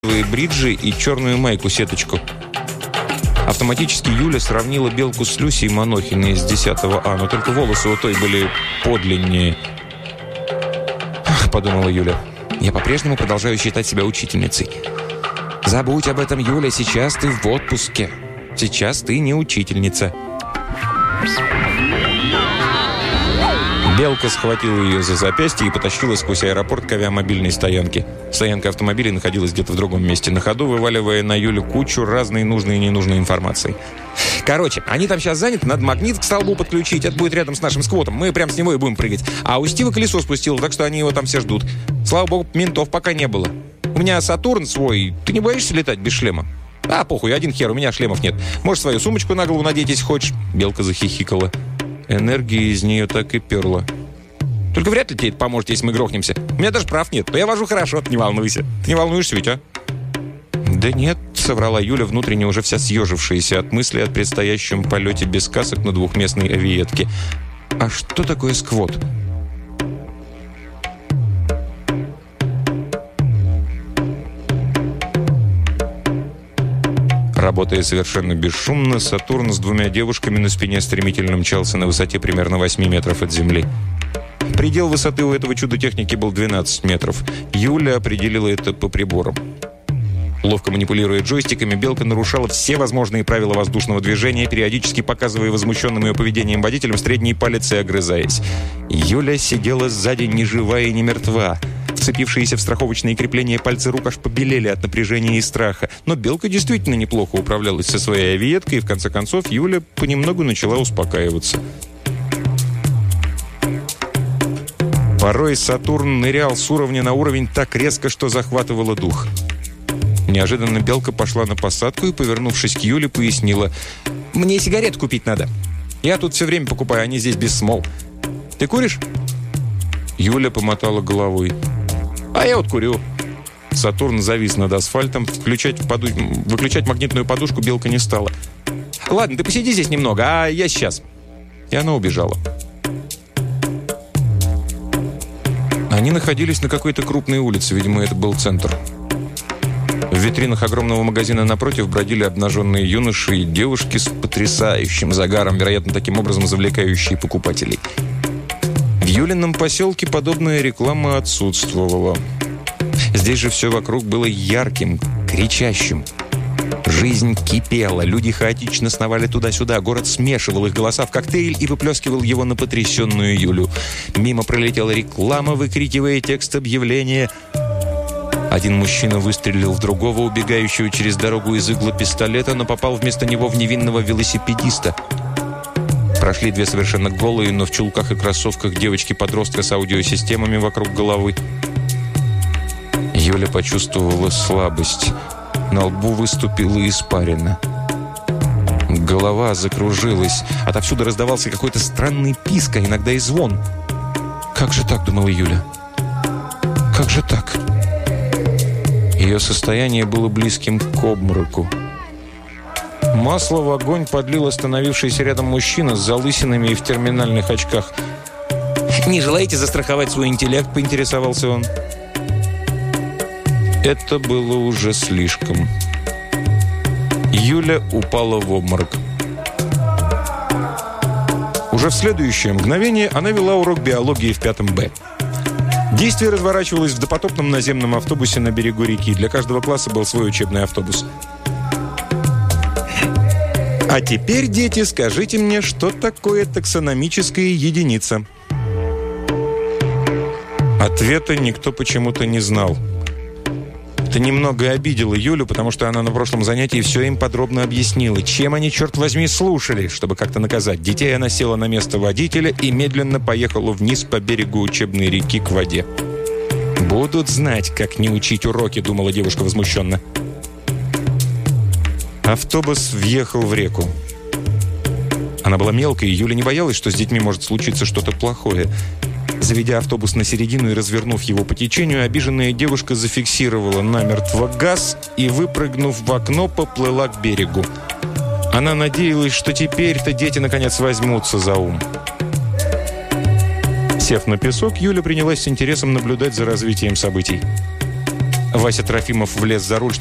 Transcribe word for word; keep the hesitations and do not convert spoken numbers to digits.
бриджи и черную майку-сеточку. Автоматически Юля сравнила Белку с Люсей Манохиной из десятого А, но только волосы у той были подлиннее. «Ах», — подумала Юля, — «я по-прежнему продолжаю считать себя учительницей». «Забудь об этом, Юля, сейчас ты в отпуске. Сейчас ты не учительница». Белка схватила ее за запястье и потащила сквозь аэропорт к авиамобильной стоянке. Стоянка автомобилей находилась где-то в другом месте, на ходу вываливая на Юлю кучу разной нужной и ненужной информации. «Короче, они там сейчас заняты, надо магнит к столбу подключить, это будет рядом с нашим сквотом, мы прям с него и будем прыгать. А у Стива колесо спустило, так что они его там все ждут. Слава богу, ментов пока не было. У меня Сатурн свой, ты не боишься летать без шлема?» «А, похуй, один хер, у меня шлемов нет. Можешь свою сумочку на голову надеть, если хочешь». Белка захихикала. Энергия из нее так и перла. «Только вряд ли тебе это поможет, если мы грохнемся. У меня даже прав нет, но я вожу хорошо, ты не волнуйся. Ты не волнуешься ведь, а?» «Да нет», — соврала Юля, внутренне уже вся съежившаяся от мысли о предстоящем полете без касок на двухместной авиетке. «А что такое сквот?» Работая совершенно бесшумно, Сатурн с двумя девушками на спине стремительно мчался на высоте примерно восемь метров от земли. Предел высоты у этого чуда техники был двенадцать метров. Юля определила это по приборам. Ловко манипулируя джойстиками, Белка нарушала все возможные правила воздушного движения, периодически показывая возмущенным ее поведением водителям средний палец и огрызаясь. Юля сидела сзади ни жива и ни мертва. Вцепившиеся в страховочные крепления пальцы рук аж побелели от напряжения и страха. Но Белка действительно неплохо управлялась со своей авиеткой, и в конце концов Юля понемногу начала успокаиваться. Порой Сатурн нырял с уровня на уровень так резко, что захватывало дух. Неожиданно Белка пошла на посадку и, повернувшись к Юле, пояснила: «Мне сигарет купить надо. Я тут все время покупаю, они здесь без смол. Ты куришь?» Юля помотала головой. «А я вот курю». Сатурн завис над асфальтом. Включать поду... Выключать магнитную подушку Белка не стала. «Ладно, ты посиди здесь немного, а я сейчас». И она убежала. Они находились на какой-то крупной улице, видимо, это был центр. В витринах огромного магазина напротив бродили обнаженные юноши и девушки с потрясающим загаром, вероятно, таким образом завлекающие покупателей. В Юлином поселке подобная реклама отсутствовала. Здесь же все вокруг было ярким, кричащим. Жизнь кипела, люди хаотично сновали туда-сюда, город смешивал их голоса в коктейль и выплескивал его на потрясенную Юлю. Мимо пролетела реклама, выкрикивая текст объявления. Один мужчина выстрелил в другого, убегающего через дорогу из игла пистолета, но попал вместо него в невинного велосипедиста. Прошли две совершенно голые, но в чулках и кроссовках девочки-подростка с аудиосистемами вокруг головы. Юля почувствовала слабость. На лбу выступила испарина. Голова закружилась. Отовсюду раздавался какой-то странный писк, а иногда и звон. «Как же так?» — думала Юля. «Как же так?» Ее состояние было близким к обмороку. Масло в огонь подлил остановившийся рядом мужчина с залысинами и в терминальных очках. «Не желаете застраховать свой интеллект?» — поинтересовался он. Это было уже слишком. Юля упала в обморок. Уже в следующее мгновение она вела урок биологии в пятом Б. Действие разворачивалось в допотопном наземном автобусе на берегу реки. Для каждого класса был свой учебный автобус. А теперь, дети, скажите мне, что такое таксономическая единица? Ответа никто почему-то не знал. Это немного обидело Юлю, потому что она на прошлом занятии все им подробно объяснила. Чем они, черт возьми, слушали? Чтобы как-то наказать детей, она села на место водителя и медленно поехала вниз по берегу учебной реки к воде. «Будут знать, как не учить уроки», — думала девушка возмущенно. Автобус въехал в реку. Она была мелкой, и Юля не боялась, что с детьми может случиться что-то плохое. Заведя автобус на середину и развернув его по течению, обиженная девушка зафиксировала намертво газ и, выпрыгнув в окно, поплыла к берегу. Она надеялась, что теперь-то дети наконец возьмутся за ум. Сев на песок, Юля принялась с интересом наблюдать за развитием событий. Вася Трофимов влез за руль,